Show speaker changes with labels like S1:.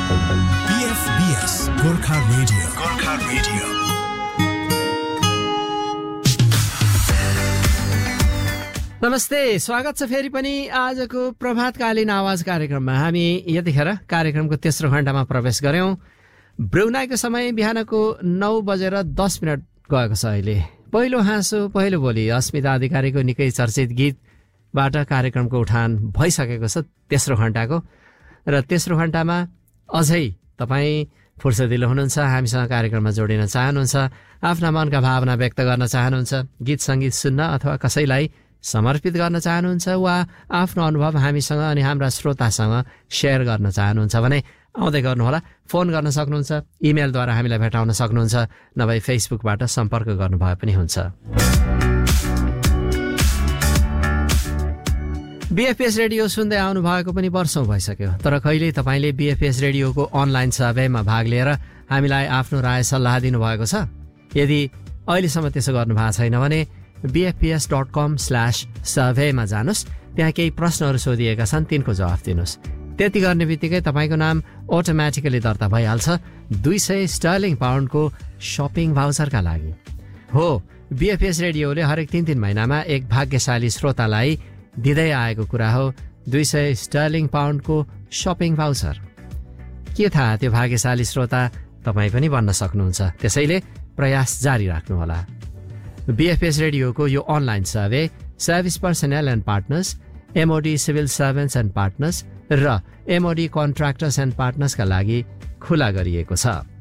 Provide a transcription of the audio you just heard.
S1: BFBS Gorkha radio
S2: नमस्ते, स्वागत छ फेरि पनि आजको प्रभातकालीन आवाज कार्यक्रममा। हामी यतिखेर कार्यक्रमको तेस्रो घण्टामा प्रवेश गर्यौं। ब्रेउनाइको समय बिहानको 9:10 गएको छ। अहिले पहिलो हाँसो पहिलो बोली अस्मिता अधिकारीको निकै चर्चित गीतबाट कार्यक्रमको उठान भइसकेको छ तेस्रो घण्टाको। र तेस्रो घण्टामा अझै तपाईँ फुर्सदिलो हुनुहुन्छ, हामीसँग कार्यक्रममा जोडिन चाहनुहुन्छ, आफ्ना मनका भावना व्यक्त गर्न चाहनुहुन्छ, गीत सङ्गीत सुन्न अथवा कसैलाई समर्पित गर्न चाहनुहुन्छ वा आफ्नो अनुभव हामीसँग अनि हाम्रा श्रोतासँग सेयर गर्न चाहनुहुन्छ भने आउँदै गर्नुहोला। फोन गर्न सक्नुहुन्छ, इमेलद्वारा हामीलाई भेटाउन सक्नुहुन्छ, नभए फेसबुकबाट सम्पर्क गर्नुभए पनि हुन्छ। बीएफपीएस रेडियो सुन्दै आउनु भएको पनि वर्षौं भइसक्यो, तर कहिल्यै तपाईँले बीएफपीएस रेडियोको अनलाइन सर्वेमा भाग लिएर हामीलाई आफ्नो राय सल्लाह दिनुभएको छ? यदि अहिलेसम्म त्यसो गर्नु भएको छैन भने bfps.com/survey मा जानुस्। त्यहाँ केही प्रश्नहरू सोधिएका छन्, तिनको जवाफ दिनुस्। त्यति गर्ने बित्तिकै तपाईँको नाम अटोमेटिकली दर्ता भइहाल्छ 200 स्टर्लिङ पाउन्डको शपिङ भाउचरका लागि। हो, बीएफपीएस रेडियोले हरेक 3 महिनामा एक भाग्यशाली श्रोतालाई दिँदै आएको कुरा हो 200 स्टर्लिङ पाउन्डको शपिङ भाउचर। के थाहा, त्यो भाग्यशाली श्रोता तपाईँ पनि बन्न सक्नुहुन्छ। त्यसैले प्रयास जारी राख्नुहोला। बीएफपीएस रेडियोको यो online survey service personal and partners, MoD civil servants and partners र एमओडी कन्ट्र्याक्टर्स एन्ड पार्टनर्सका लागि खुला गरिएको छ।